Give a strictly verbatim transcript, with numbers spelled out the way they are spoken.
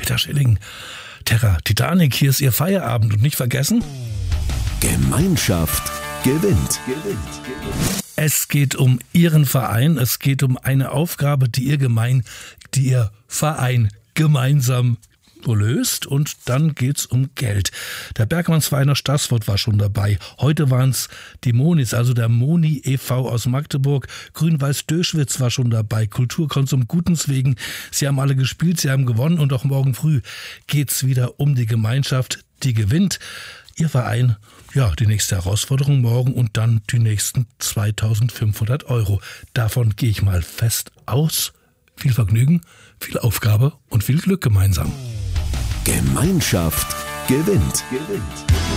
Peter Schilling. Terra Titanic, hier ist Ihr Feierabend und nicht vergessen... Gemeinschaft gewinnt. gewinnt. Es geht um Ihren Verein, es geht um eine Aufgabe, die Ihr Gemein, die Ihr Verein gemeinsam löst, und dann geht's um Geld. Der Bergmannsverein aus Staßfurt war schon dabei. Heute waren es die Monis, also der Moni e V aus Magdeburg. Grün-Weiß-Döschwitz war schon dabei. Kulturkonsum Gutenswegen. Sie haben alle gespielt, sie haben gewonnen, und auch morgen früh geht's wieder um die Gemeinschaft, die gewinnt. Ihr Verein, ja, die nächste Herausforderung morgen und dann die nächsten zweitausendfünfhundert Euro. Davon gehe ich mal fest aus. Viel Vergnügen, viel Aufgabe und viel Glück gemeinsam. Gemeinschaft gewinnt. gewinnt.